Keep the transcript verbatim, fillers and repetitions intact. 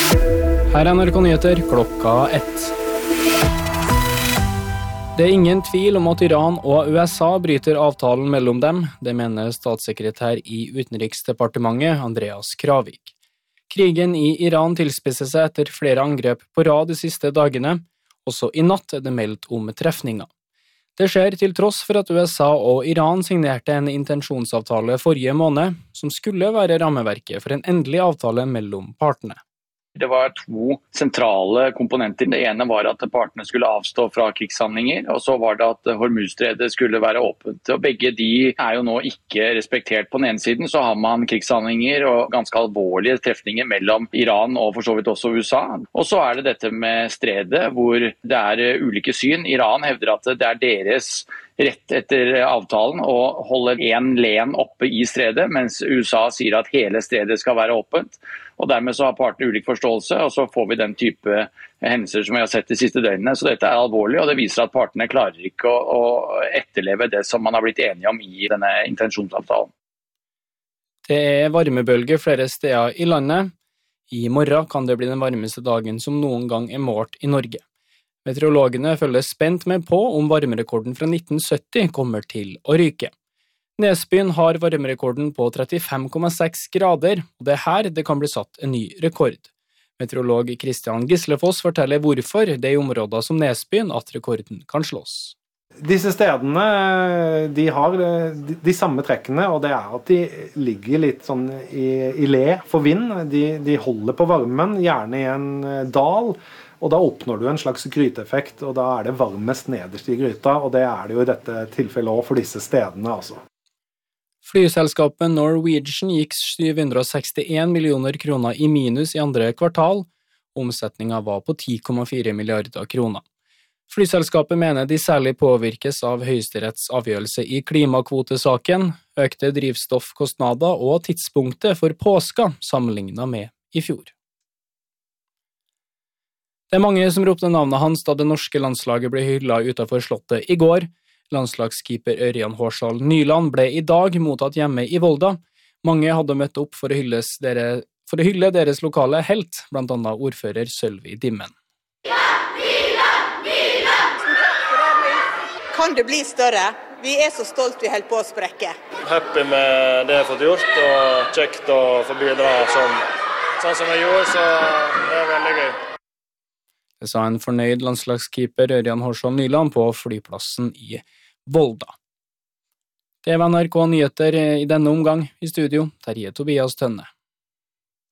Her er N R K Nyheter klokka ett. Det er ingen tvil om at Iran og U S A bryter avtalen mellom dem, det mener statssekretær i Utenriksdepartementet Andreas Kravik. Krigen i Iran tilspisser seg etter flere angrep på rad de siste dagene. Også i natt er det meldt om trefninger. Det skjer til tross for at U S A og Iran signerte en intensjonsavtale forrige måned, som skulle være rammeverket for en endelig avtale mellom partene. Det var to sentrale komponenter. Det ene var at partene skulle avstå fra krigshandlinger, og så var det at Hormuzstredet skulle være åpent. Og begge de er jo nå ikke respektert. På den ene siden så har man krigshandlinger og ganske alvorlige trefninger mellom Iran og for så vidt også U S A. Og så er det dette med stredet, hvor det er ulike syn. Iran hevder at det er deres rett etter avtalen å holde en len oppe i stredet, mens U S A sier at hele stredet skal være åpent. Og dermed så har partene ulik forståelse, og så får vi den type hendelser som vi har sett de siste døgnene. Så dette er alvorlig, og det viser at partene klarer ikke å, å etterleve det som man har blitt enige om i denne intensjonsavtalen. Det er varmebølger flere steder i landet. I morgen kan det bli den varmeste dagen som noen gang er målt i Norge. Meteorologene følger spent med på om varmerekorden fra nitten sytti kommer til å ryke. Nesbyen har varmerekorden på trettifem komma seks grader, og det er her det kan bli satt en ny rekord. Meteorolog Kristian Gislefoss forteller hvorfor det er i områder som Nesbyen at rekorden kan slås. Disse stedene de har de, de samme trekkene, og det er at de ligger litt sånn i, i le for vind. De, de holder på varmen, gjerne i en dal, og da oppnår du en slags gryteeffekt, og da er det varmest nederst i gryta, og det er det jo i dette tilfellet også for disse stedene, altså. Flyselskapet Norwegian gikk syv hundre og sekstien millioner kroner i minus i andre kvartal. Omsetningen var på ti komma fire milliarder kroner. Flyselskapet mener de særlig påvirkes av Høyesteretts avgjørelse i klimakvotesaken, økte drivstoffkostnader og tidspunktet for påska sammenlignet med i fjor. Det er mange som ropte navnet hans da det norske landslaget ble hyllet utenfor slottet i går. Landslagskeeper Ørjan Hårsdal Nyland ble i dag mottatt hjemme i Volda. Mange hadde møtt opp for å, dere, for å hylle deres lokale helt, blant annet ordfører Sølvi Dimmen. Ja, Nyland! Nyland! Kan det bli større? Vi er så stolt vi holder på å sprekke. Happy med det jeg har fått gjort, og kjekt å få bidra sånn, sånn som jeg gjorde, så det er veldig gøy. Det sa en fornøyd landslagskeeper Ørjan Hårsdal Nyland på flyplassen i Volda. Det var N R K Nyheter i denne omgang. I studio, Terje Tobias Tønne.